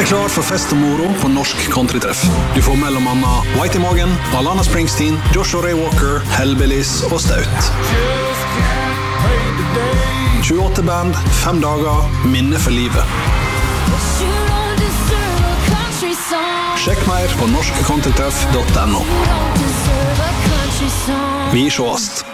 Gjør deg klar for fest og moro på Norsk Countrytreff. Du får mellom annet White i Magen, Alana Springsteen, Joshua Ray Walker, Hellbillies og Staut. 28 band, 5 dager, minne for livet. Sjekk mer på norskcountrytreff.no. Vi sjåast.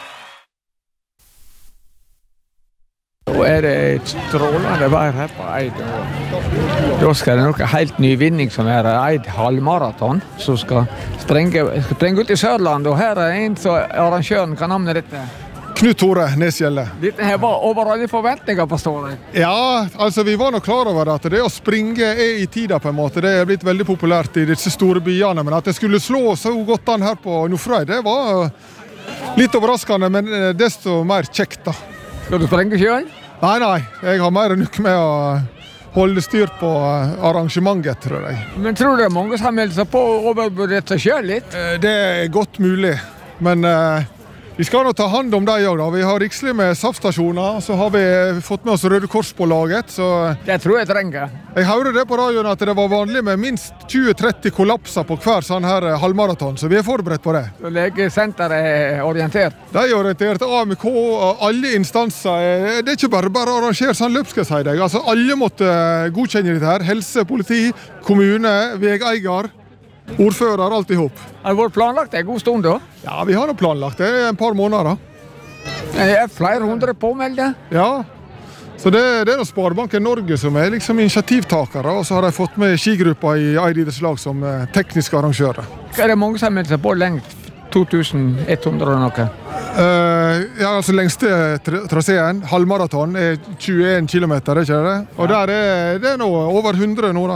Nå det strålende vær her på Eid, og da skal det noe helt ny vinning som Eid halvmaraton, som skal sprenge ut i Sørland, og her en som arrangøren kan navne dette. Knut Tore Nesgjelle. Dette her var over alle forventninger, forstår jeg. Ja, altså vi var nok klar over at det å springe i tida på en måte, det blitt veldig populært i disse store byene, men at det skulle slå så godt an her på Nordfjordeid, det var litt overraskende, men desto mer kjekt da. Skal du sprenge selv? Nei, jeg har mer enn nok med å holde styr på arrangementet, tror jeg. Men tror du det mange som har meldt seg på og overvurdert seg selv litt? Det godt mulig, men vi skal nå ta hand om deg også da. Vi har rikslig med saftstasjoner, så har vi fått med oss Røde Kors på laget, så det tror jeg trenger. Jeg hørte det på radioen at det var vanlig med minst 20-30 kollapser på hver sånn her halvmaraton, så vi forberedt på det. Så legesenteret orientert? De orientert, AMK og alle instanser. Det ikke bare å arrangere sånn løp, skal jeg si deg. Altså, alle måtte godkjenne dette her. Helse, politi, kommune, vegeier, ordfører, alt i hop. Har det vært planlagt en god stund da? Ja, vi har nå planlagt det en par måneder da. Det flere hundre påmeldte? Ja, så det noe Sparebanken Norge som liksom initiativtakere, og så har de fått med skigruppa i Eid idrettslag som tekniske arrangører. Det mange som har meldt seg på lengt? 2100 og noe? Ja, altså lengste traseen, halvmaraton, 21 kilometer, ikke det? Og der det nå over 100 nå da.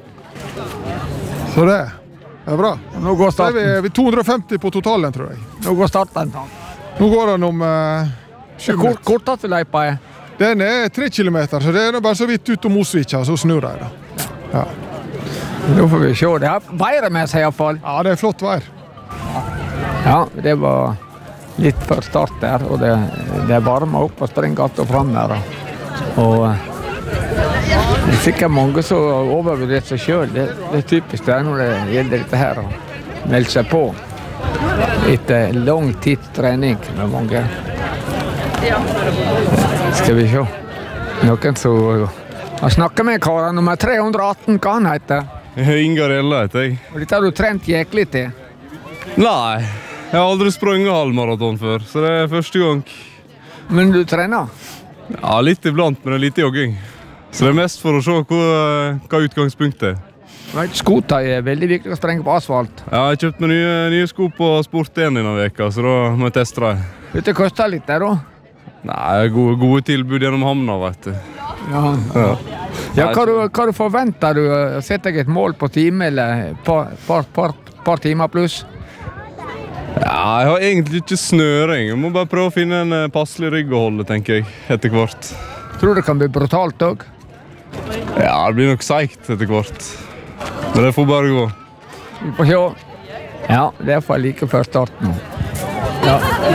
Så det bra. Nå går starten. Det 250 på totalen, tror jeg. Nå går starten. Nå går den om 7 minutter. Korteste løypa Den 3 kilometer, så det bare så vidt ut om Mosvika, så snur de da. Ja. Nå får vi se. Det har været med seg i hvert fall. Ja, det flott vær. Ja, det var litt før start der, og det varmet opp og springer alt og frem der. Og det sikkert mange som overvurderer seg selv. Det typisk det når det gjelder dette her, å melde seg på etter lang tids trening med mange. Skal vi se. Noen som har snakket med karen nummer 318, hva han heter? Ingarella heter jeg. Og dette har du trent jæklig til? Nei, jeg har aldri sprunget halvmaraton før, så det første gang. Men du trener? Ja, litt iblant, men det litt jogging. Så det mest for å se hva utgangspunktet Skota veldig viktig å sprenge på asfalt. Ja, jeg kjøpte meg nye sko på Sport 1 denne veka, så da må jeg teste det. Dette koster litt der da? Nei, gode tilbud gjennom hamna, vet du. Ja, hva du forventer du? Setter deg et mål på time eller par timer pluss? Ja, jeg har egentlig ikke snøring. Jeg må bare prøve å finne en passelig rygg å holde, tenker jeg, etter hvert. Tror du det kan bli brutalt også? Ja, det blir nok seikt etter hvert. Men det får bare gå. Vi får se. Ja, det er for like før starten. Ja.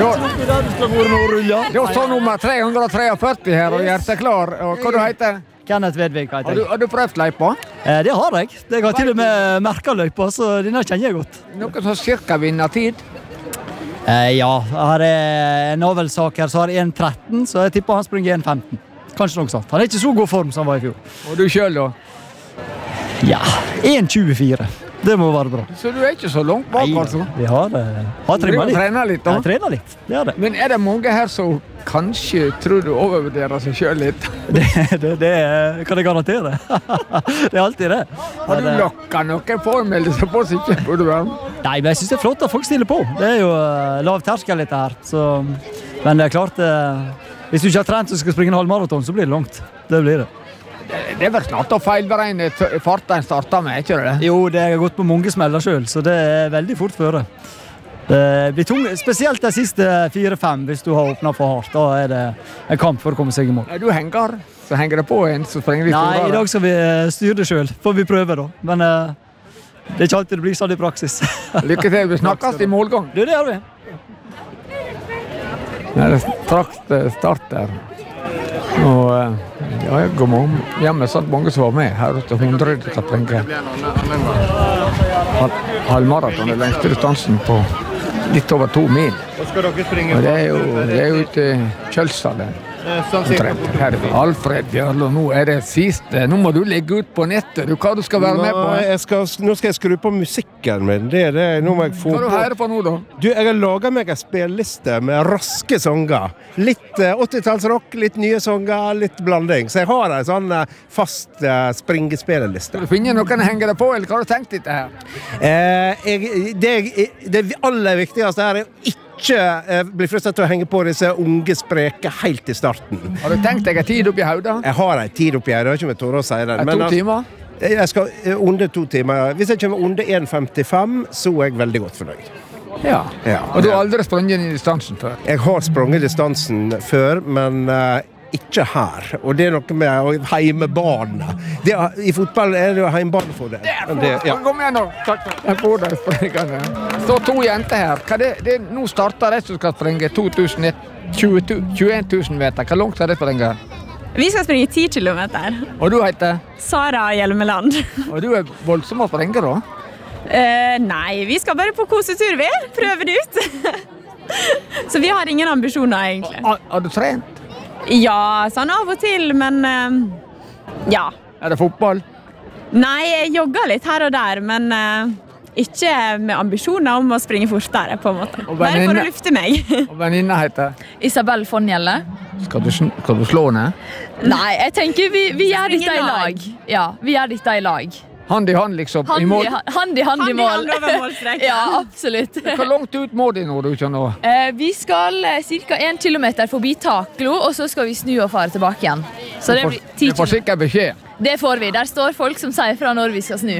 Da står nummer 343 her og hjertet klar. Og hva du heter? Kenneth Vedvik heter jeg. Har du prøvd løypa? Det har jeg. Jeg har til og med merket løypa, så denne kjenner jeg godt. Noen som cirka vinner tid? Ja, her en avelssak her, så har 1.13, så jeg tipper han springer 1.15. Kanskje noe sånt. Han ikke så god form som han var i fjor. Og du selv da? Ja, 1.24. Det må være bra. Så du ikke så langt bak, altså? Vi har trimmet litt. Du trener litt, da? Jeg trener litt, det er det. Men er det mange her som kanskje tror du overvurderer seg selv litt? Det kan jeg garantere. Det er alltid det. Har du lokket noen formelde seg på så ikke burde være med? Nei, men jeg synes det er flott at folk stiller på. Det er jo lav terskel litt her. Så, men det er klart, hvis du ikke har trent og skal springe en halvmaraton, så blir det langt. Det blir det. Det er vel snart å feilberegne farten starter med, ikke det? Jo, det har gått på mange smeller selv, så det er veldig fort føre. Det blir tungt, spesielt de siste 4-5 hvis du har åpnet for hardt. Da er det en kamp for å komme seg i mål. Er du henger? Så henger det på en som springer litt Nei, i dag skal vi styre det selv. Får vi prøve da. Men det er ikke alltid det blir sånn i praksis. Lykke til, vi snakkes i målgang. Det gjør vi. Det er straks start der. Og ja, god morgen. Hjemme satt mange som var med her ute 100 skal sprenge. Halvmaraton er lengste distansen på litt over 2 mil. Og det er jo ute i Kjølsdalen. Alfred Bjørlo, nå er det siste. Nå må du legge ut på nettet. Hva du skal være med på? Nå skal jeg skru på musikken min. Det er det. Nå må jeg få Hva du hører på nå da? Du, jeg har laget meg en spilleliste med raske sanger. Litt 80-tallsrock, litt nye sanger, litt blanding. Så jeg har en sånn fast springespilleliste. Du finner noen å henge deg på, eller hva har du tenkt dette her? Det aller viktigste her er ikke bli fristet til å henge på disse unge spreke helt i starten. Har du tenkt deg en tid opp i hodet? Jeg har en tid opp i hodet, ikke med tårer å si det. 2 timer? Jeg skal under 2 timer. Hvis jeg kommer under 1,55, så er jeg veldig godt fornøyd. Ja. Og du har aldri sprunget i distansen før? Jeg har sprunget distansen før, men ikke her. Og det er noe med heimebane. I fotball er det jo heimebane for det. Kom igjen nå. Jeg får deg sprengende. Det står 2 jenter her. Nå starter det som skal sprenge 21 000 meter. Hvor langt skal det sprenge? Vi skal springe 10 kilometer. Og du heter? Sara Hjelmeland. Og du er voldsom å sprenge da? Nei, vi skal bare på kosetur vi. Prøve det ut. Så vi har ingen ambisjoner egentlig. Har du trent? Ja, sånn av og til, men ja. Er det fotball? Nei, jeg jogger litt her og der, men ikke med ambisjoner om å springe fortere, på en måte. Bare for å lufte meg. Og venninna heter? Isabel Fonjelle. Skal du slå henne? Nei, jeg tenker vi gjør dette i lag. Ja, vi gjør dette i lag. Hand i hand liksom, i mål? Hand i mål. Over målstreken. Ja, absolutt. Hvor langt ut må de nå, du ikke nå? Vi skal cirka 1 kilometer forbi Taklo, og så skal vi snu og fare tilbake igjen. Så det blir 10 kilometer. Du får sikkert beskjed. Det får vi. Der står folk som sier fra når vi skal snu.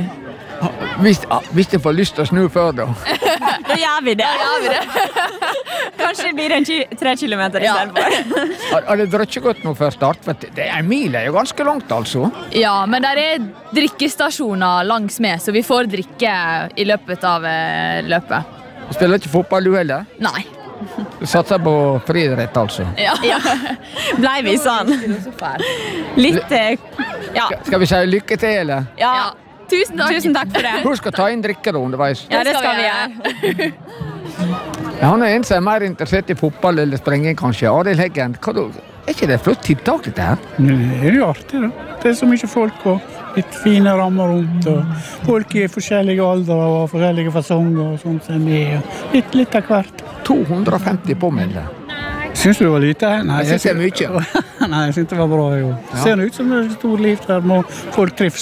Hvis de får lyst til å snu før da? Da gjør vi det. Kanskje det blir 3 kilometer i stedet for. Har det drøtt ikke gått noe før start? Det er 1 mil, det er jo ganske langt altså. Ja, men der er drikkestasjoner langs med, så vi får drikke i løpet av løpet. Du spiller ikke fotball du heller? Nei. Du satser på friidrett altså? Ja. Blei vi sånn? Litt, ja. Skal vi si lykke til, eller? Ja. Tusen takk for det. Husk å ta inn drikker underveis. Ja, det skal vi gjøre. Han er en som er mer interessert i fotball eller sprenging, kanskje. Arild Heggen, er ikke det flott tiltak dette her? Det er jo artig da. Det er så mye folk og litt fine rammer rundt. Og folk i forskjellige aldre og forskjellige fasonger og sånt som er med. Litt av hvert. 250 påmeldte. Syns du det var lite? Nei, jeg synes det er mye. Nei, jeg synes det var bra jo. Det ser ut som det er stor liv der, og folk trives.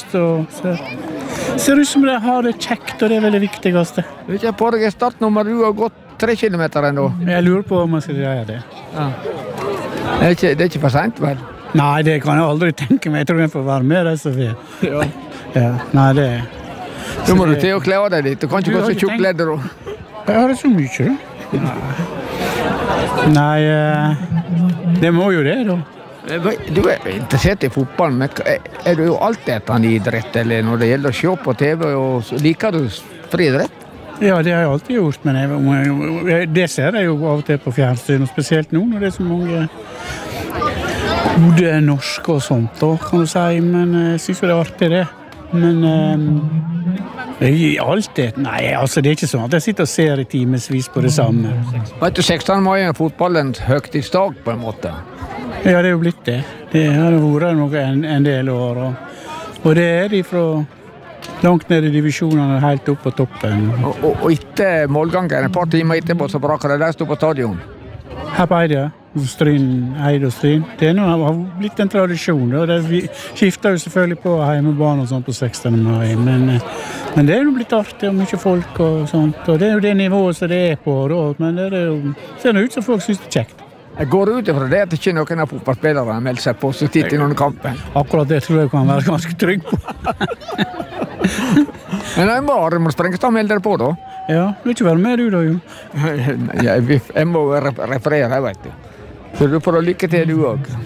Ser ut som det har det kjekt, og det er veldig viktigste. Du er ikke på deg startnummer, du har gått 3 kilometer ennå. Jeg lurer på om jeg skal gjøre det. Ja. Det er ikke for sent, vel? Nei, det kan jeg aldri tenke meg. Jeg tror jeg får være med, Sofie. Ja. Nei, det er... Så må du til å kle av deg litt. Du kan ikke gå så tjukk ledder. Jeg har det så mye, da. Nei, det må jo det da. Du er interessert i fotball, men er du jo alltid etter en idrett, eller når det gjelder å se på TV, og liker du friidrett? Ja, det har jeg alltid gjort, men det ser jeg jo av og til på fjernsyn, og spesielt nå når det er så mange gode norske og sånt, da, kan du si, men jeg synes jo det er artig det. Men alltid, nei, altså det er ikke sånn at jeg sitter og ser i timesvis på det samme. Vet du, 16. mai er fotballens høgtidsdag på en måte? Ja, det er jo blitt det. Det har vært en del år, og det er de fra langt ned i divisjonene, helt opp på toppen. Og etter målgangen, et par timer etterpå, så braker det der stå på stadion? Her på Eide, Eide og Stryn. Det har blitt en tradisjon, og det skifter jo selvfølgelig på hjemmebane og sånt på 16. mai, men det er jo blitt artig og mye folk og sånt, og det er jo det nivået som det er på, da, men det er jo, ser det ut som folk synes det er kjekt. Jeg går ut fra det at ikke noen av fotballspillere melder seg på så titt i noen kamper. Akkurat det tror jeg kan være ganske trygg på. Men jeg må Sprengstad melde deg på da. Ja, vil ikke være med du da, jo. Jeg må referere, vet du. Så du får lykke til du også.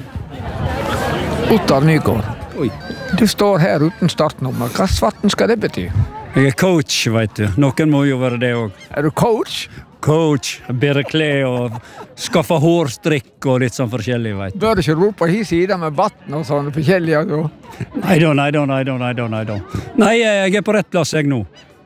Ottar Nygaard. Du står her uten startnummer. Hva svarten skal det bety? Jeg coach, vet du. Noen må jo være det også. Du coach? Coach, bedre klær og skaffe hårstrikk og litt sånn forskjellig, vet du. Bør du ikke rope på siden med vatten og sånn forskjellig? Nei, Nei, jeg på rett plass, jeg nå.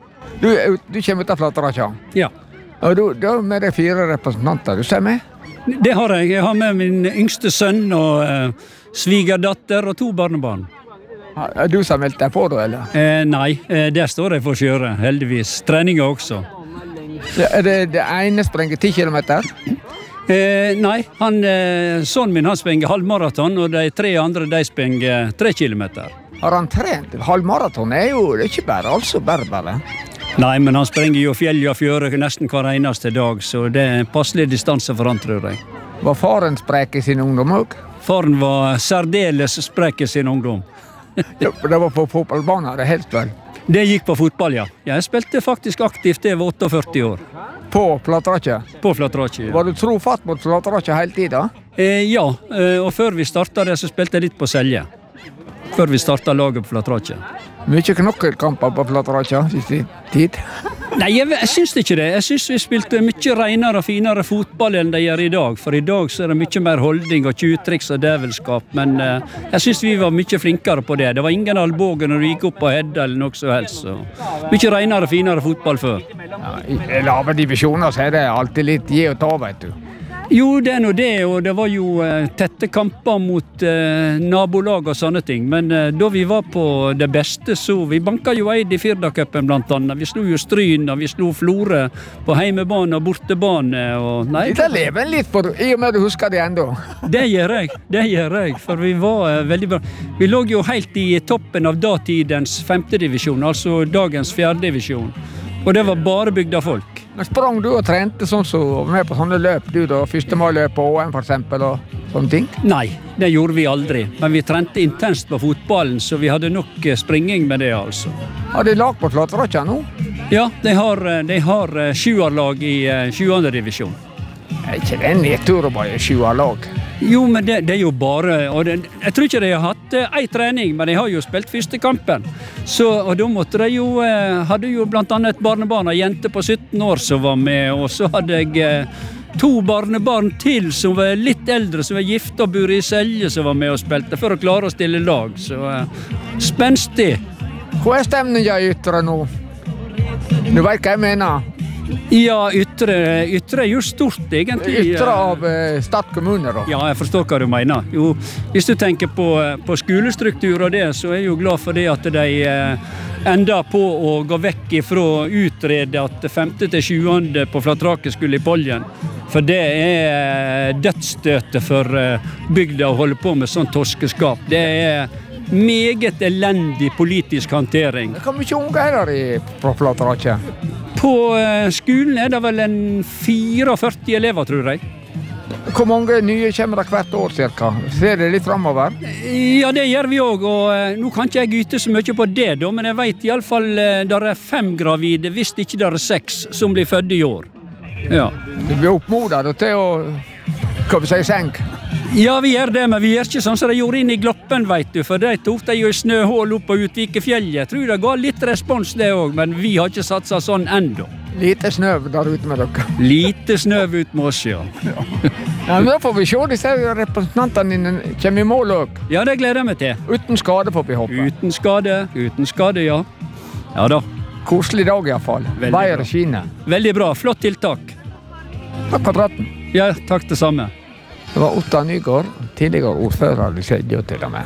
Du kommer ut av Flatrakkja? Ja. Og du har med deg 4 representanter, du ser med? Det har jeg. Jeg har med min yngste sønn og svigerdatter og 2 barnebarn. Er du som meldt deg på da, eller? Nei, der står jeg for å kjøre, heldigvis. Treninger også. Er det ene sprenger 10 kilometer? Nei, sønnen min han sprenger halvmaraton, og de 3 andre de sprenger 3 kilometer. Har han trent? Halvmaraton er jo ikke bare bare. Nei, men han sprenger jo fjell og fjøre nesten hver eneste dag, så det er passelig distanse for han, tror jeg. Var faren sprek i sin ungdom også? Faren var særdeles sprek i sin ungdom. Ja, det var på fotballbanen, det helt vel? Det gikk på fotball, ja. Jeg spilte faktisk aktivt, det var 48 år. På Flatrakkja? På Flatrakkja, ja. Var du trofatt mot Flatrakkja hele tiden? Ja, og før vi startet det, så spilte jeg litt på Selje. Før vi startet laget på Flatrakkja. Mye knokkelkamper på Flatrakkja siste tid? Nei, jeg syns ikke det. Jeg syns vi spilte mye renere og finere fotball enn de gjør i dag. For i dag så er det mye mer holdning og tjuvtriks og dævelskap. Men jeg syns vi var mye flinkere på det. Det var ingen albåge når du gikk opp på hedda eller noe så helst. Så. Mye renere og finere fotball før. Ja, i lave divisjoner så er det alltid litt gi og ta, vet du. Jo, det er nå det, og det var jo tette kamper mot nabolag og sånne ting. Men da vi var på det beste, så vi banket jo Eid i Firdacupen blant annet. Vi slo jo Stryn, og vi slo Flore på heimebane og bortebane. Og, nei, det lever litt på, i og med du husker det enda. Det gjør jeg, for vi var veldig bra. Vi lå jo helt i toppen av datidens 5. divisjon, altså dagens 4. divisjon. Og det var bare bygda folk. Men sprang du og trente sånn som var med på sånne løp, du da? 1. mai-løp på OM for eksempel, og sånne ting? Nei, det gjorde vi aldri. Men vi trente intenst på fotballen, så vi hadde nok springing med det, altså. Har de lag på Flatrakkja nå? Ja, de har 7-lag i 7. divisjon. Er ikke det en nedtur å bare 7-lag? Jo, men det er jo bare... jeg tror ikke de har hatt en trening, men de har jo spilt første kampen. Så, og da måtte de jo... hadde jo blant annet et barnebarn og jente på 17 år som var med, og så hadde jeg 2 barnebarn til som var litt eldre, som var gift og bor i Selje, som var med og spilte for å klare å stille lag. Så spenstig. Hva er stemningen i Ytre nå? Du vet hva jeg mener? Ja, Ytre er jo stort, egentlig. Ytre av Stad kommune, da? Ja, jeg forstår hva du mener. Jo, hvis du tenker på skolestruktur og det, så er jeg jo glad for det at de enda på å gå vekk ifra å utrede at 5. til 7. på Flatraket skulle i Poljen. For det er dødsstøtet for bygda å holde på med sånn torskeskap. Det er meget elendig politisk håndtering. Hvor mye unge er der på Flatraket? På skolen er det vel en 44 elever, tror jeg. Hvor mange nye kommer det hvert år, cirka? Ser det litt fremover? Ja, det gjør vi også, og nå kan ikke jeg gyte så mye på det, da, men jeg vet i alle fall der er 5 gravide, hvis ikke der er 6 som blir født i år. Ja. Du blir oppmodet til å, hva vi sier, senk? Ja, vi gjør det, men vi gjør ikke sånn som de gjorde inn i Gloppen, vet du, for de tok de jo i snøhål opp på Utvikefjellet. Jeg tror det ga litt respons det også, men vi har ikke satset sånn enda. Lite snøv der ute med dere. Lite snøv ut med oss, ja. Ja, men da får vi se, disse representantene dine kommer i mål også. Ja, det gleder jeg meg til. Uten skade får vi håpe. Uten skade, ja. Ja da. Koselig dag i hvert fall. Veier skine. Veldig bra, flott tiltak. Takk for praten. Ja, takk det samme. Det var Otta Nygård, tidligere ordfører i Selje til og med.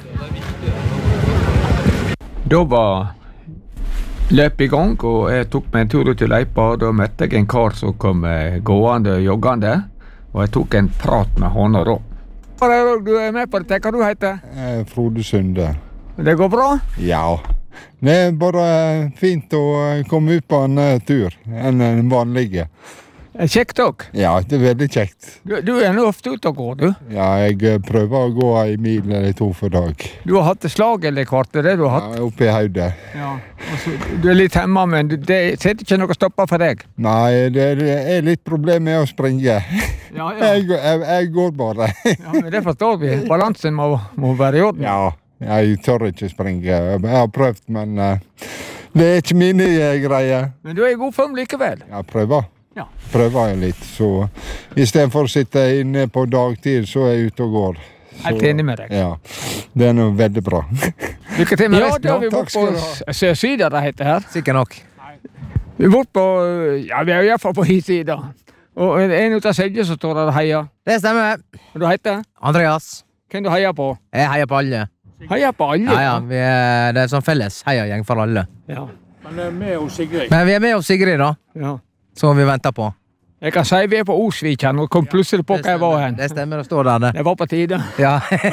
Da var løp i gang, og jeg tok meg en tur ut til Leipa, og da møtte jeg en kar som kom gående og joggende, og jeg tok en prat med hånda da. Du er med på det, hva du heter? Frode Sunde. Det går bra? Ja. Det er bare fint å komme ut på en tur enn en vanlige. Kjekt også? Ja, det er veldig kjekt. Du er nå ofte ute og går, du? Ja, jeg prøver å gå 1 mil eller 2 for dag. Du har hatt slag eller kvart, det du har hatt? Ja, oppe i Haude. Ja, altså, du er litt hemma, men det setter ikke noe stopper for deg? Nei, det er litt problem med å springe. Ja, ja. Jeg går bare. Ja, men det forstår vi. Balansen må være i orden. Ja, jeg tør ikke springe. Jeg har prøvd, men Det ikke mine greier. Men du I god form likevel? Ja, prøver. Ja. Prøver jeg litt, så I stedet for å sitte inne på dagtid, så jeg ute og går. Helt enig med deg. Ja, det noe veldig bra. Lykke til med resten. Ja, Da vi bort på Sørsida, det heter her. Sikkert nok. Vi bort på, ja, vi I hvert fall på hissida. Og en ut av Selje som står der og heier. Det stemmer. Og du heter? Andreas. Hvem du heier på? Jeg heier på alle. Heier på alle? Ja, det sånn felles heiagjeng for alle. Ja. Men med hos Sigrid. Men vi med hos Sigrid da. Ja. Som vi venter på. Jeg kan si vi på Osvik her, og kom plutselig på hva jeg var hen. Det stemmer, det står der det. Det var på tide. Ja.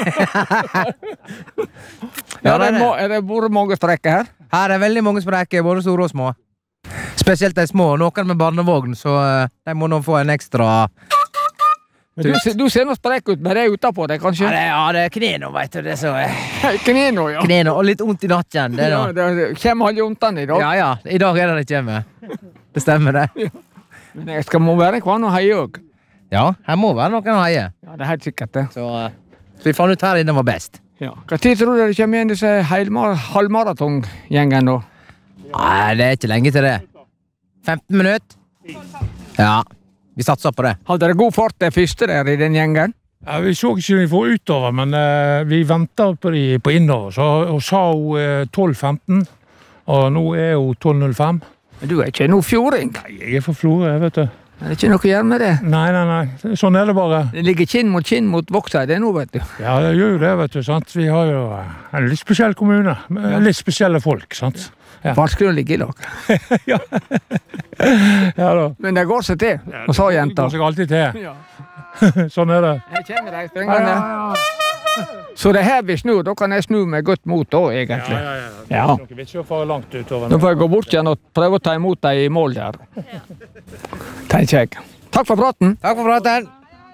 Ja, det vært mange strekker her? Her veldig mange strekker, både store og små. Spesielt de små, noen med barnevogn, så de må nå få en ekstra... Men du ser noe sprek ut, men det utenpå det, kanskje? Ja, det kneno, vet du, det så... Kneno, ja. Kneno, og litt ondt I nakken, det da. Ja, det kommer alle ondtene I dag. Ja, I dag det det kommer. Det stemmer det. Ja. Men det må være kvann å heie også. Ja, her må være noen å heie. Ja, det helt sikkert det. Så vi fant ut her inne var best. Ja. Hva tid tror du det kommer igjen disse halvmaratongjengen da? Nei, det ikke lenge til det. 15 minutter? Ja, vi satser på det. Hadde dere god fart det første der I den gjengen? Ja, vi så ikke de får utover, men vi ventet på de på innover. Og sa hun 12.15, og nå hun 12.05. Men du ikke noe fjording? Nei, jeg for Florø, vet du. Det ikke noe å gjøre med det? Nei. Sånn det bare. Det ligger kinn mot Vågsøy, det nå, vet du. Ja, det gjør jo det, vet du, sant? Vi har jo en litt spesiell kommune, med litt spesielle folk, sant? Ja. Vanskelig å ligge I lag. Ja. Ja da. Men det går seg til, og så jenter. Det går seg alltid til. Ja. Sånn det. Jeg kjenner deg springende. Så det her vi snur, da kan jeg snu med godt mot da, egentlig. Ja. Dere vil ikke fare langt utover. Nå får jeg gå bort igjen og prøve å ta imot deg I mål der. Tenker jeg. Takk for praten. Takk for praten.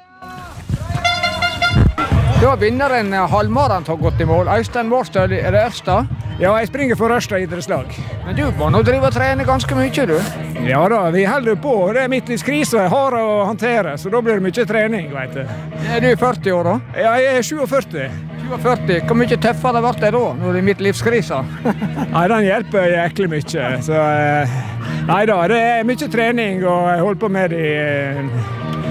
Da vinner en halvmaraton gått I mål. Øystein Mårstøl, det Ørsta? Ja, jeg springer for Ørsta idrettslag. Men du må nå drive og trene ganske mye, du. Ja da, vi holder på. Det midtlivskrise jeg har å håndtere, så da blir det mye trening, vet du. Er du 40 år da? Ja, jeg 47. 47? Hvor mye tøffere ble det da, når det midtlivskrisa? Nei, den hjelper jæklig mye. Så, nei da, det mye trening, og jeg holder på med det I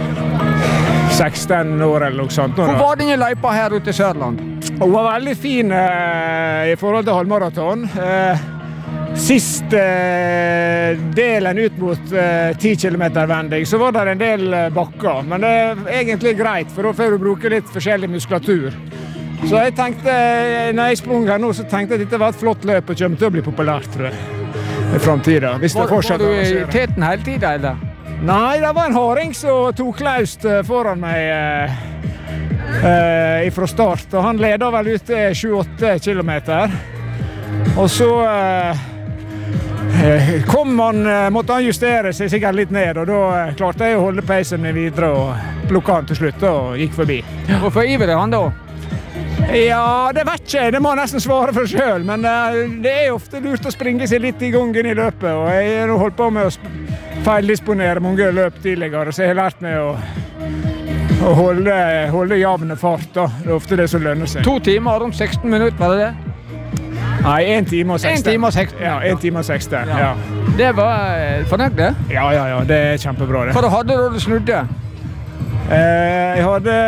16 år eller noe sånt. Hvor var denne løypa her ute I Sørland? Hun var veldig fin I forhold til halvmaraton. Siste delen ut mot 10 kilometer vending, så var det en del bakker. Men det egentlig greit, for da får du bruke litt forskjellig muskulatur. Så jeg tenkte, når jeg sprang her nå, så tenkte jeg at dette var et flott løp og kommer til å bli populært, tror jeg, I fremtiden. Var du I teten hele tiden, eller? Nei, det var en haring som tok laust foran meg fra start, og han leder vel ut 7-8 kilometer. Og så måtte han justere seg sikkert litt ned, og da klarte jeg å holde peisen min videre og plukke han til slutt og gikk forbi. Hvorfor ivrer han da? Ja, det vet ikke jeg. Det må jeg nesten svare for selv, men det ofte lurt å springe seg litt I gangen I løpet, og jeg har holdt på med å feildisponere mange løp tidligere, så jeg har lært meg å holde jevne fart da. Det ofte det som lønner seg. 2 timer rundt 16 minutter, var det det? Nei, 1 time og 16. 1 time og 16? Ja, 1 time og 16, ja. Det var fornøyd det? Ja, det kjempebra det. Hva du hadde da du snudde? Jeg hadde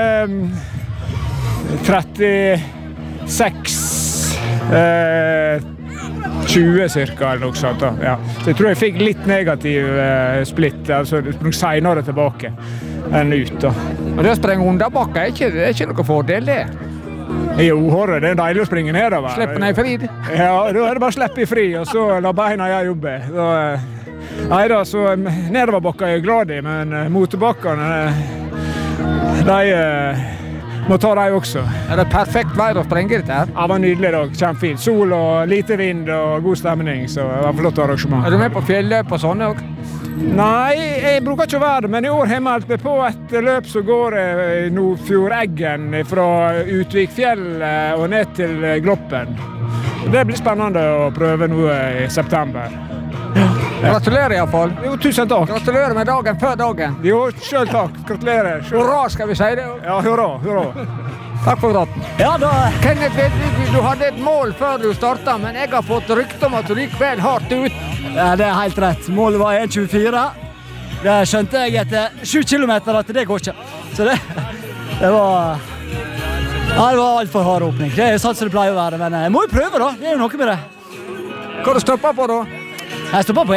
36 20 cirka, eller noe sånt da. Ja. Så jeg tror jeg fikk litt negativ splitt, altså sprang senere tilbake enn ut da. Og det å sprenge underbakker er ikke noe fordel det? Jo, det deilig å springe nedover. Slippe ned I fri? Ja, da det bare å slippe I fri, og så la beina jeg jobbe. Neida, så nedoverbakker jeg glad I, men motbakkene, de må ta deg også. Det perfekt vær å sprenge dette her? Ja, det var nydelig dag, kjempefint. Sol og lite vind og god stemning, så det var flott arrangement. Er du med på fjelløp og sånne også? Nei, jeg bruker ikke å være det, men I år har jeg meldt meg på et løp som går I Nordfjord-Eggen fra Utvikfjell og ned til Gloppen. Det blir spennende å prøve nå I september. Gratulerer I hvert fall. Jo, tusen takk. Gratulerer med dagen før dagen. Jo, selv takk. Gratulerer. Hurra, skal vi si det? Ja, hurra. Takk for praten. Ja, da... Kenneth Vedvig, du hadde et mål før du startet, men jeg har fått rykte om at du gikk vel hardt ut. Ja, det er helt rett. Målet var 1,24. Det skjønte jeg etter 7 kilometer at det går ikke. Så det var... Ja, det var alt for hard åpning. Det er jo sånn som det pleier å være, men jeg må jo prøve da. Det er jo noe med det. Hva du stopper på da? Jeg stopper på